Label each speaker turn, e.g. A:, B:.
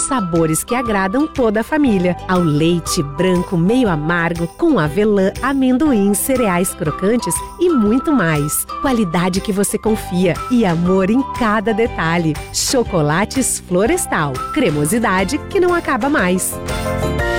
A: sabores que agradam toda a família. Ao leite branco meio amargo, com avelã, amendoim, cereais crocantes e muito mais. Qualidade que você confia e amor em cada detalhe. Chocolates Florestal. Cremosidade que não acaba mais.